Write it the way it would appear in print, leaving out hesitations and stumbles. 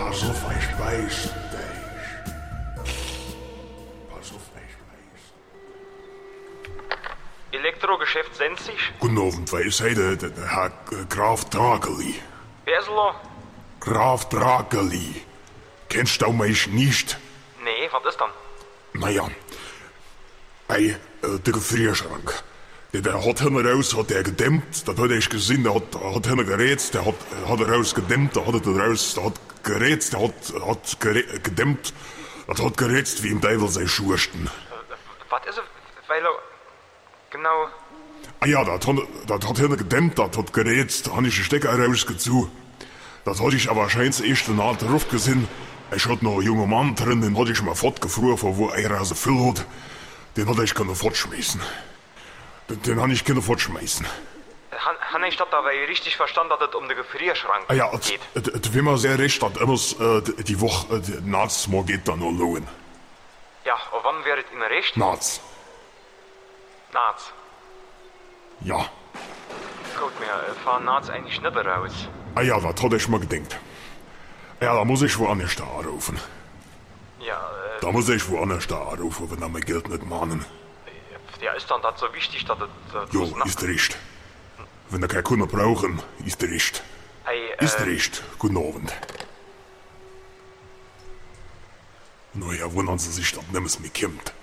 Pass auf, ich weiß dich. Pass auf, ich weiß. Elektrogeschäft Sensig? Guten Abend, wer ist heute der Herr Graf Drageli? Wer ist lo? Graf Drageli. Kennst du mich nicht? Nee, was ist dann? Naja, der Gefrierschrank. Der hat hinten raus, hat der gedämmt, das hat ich gesehen, der hat hinten gerätzt, der hat raus gedämmt, der hat raus, der hat gerätzt, der hat gedämmt, das hat gerätzt wie im Teufel sei Schursten. Was ist es? Weil genau... Ah ja, das hat hinten gedämmt, das hat gerätzt, da habe ich den Stecker rausgezogen. Das hatte ich aber wahrscheinlich erst in der Art drauf gesehen. Ich hatte noch einen jungen Mann drin, den hatte ich mal fortgefroren, von wo er so viel hat. Den hatte ich können fortschmeißen. Den habe ich können fortschmeißen. Han ich das dabei richtig verstanden, dass es um den Gefrierschrank Ah ja, geht? wie man sehr recht hat, immer die Woche, nachts mal geht dann noch lohnen. Ja, und wann wäre es Ihnen recht? Nachts. Nachts. Ja. Gut, mir fahren nachts eigentlich nicht raus. Ah ja, das hatte ich mal gedacht. Ja, da muss ich woanders da anrufen. Ja, Da muss ich woanders da anrufen, wenn er mein Geld nicht mahnen. ja, ist dann das so wichtig, dass es... Jo, ist recht. Wenn er keine Kunden brauchen, ist recht. Hey, Ist recht. Guten Abend. Naja, wundern Sie sich, dass nichts mehr kommt.